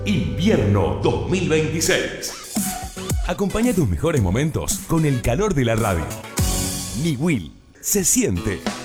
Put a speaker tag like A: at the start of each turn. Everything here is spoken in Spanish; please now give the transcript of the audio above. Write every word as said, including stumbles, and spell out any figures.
A: Invierno dos mil veintiséis. Acompaña tus mejores momentos con el calor de la radio. Niwil se siente.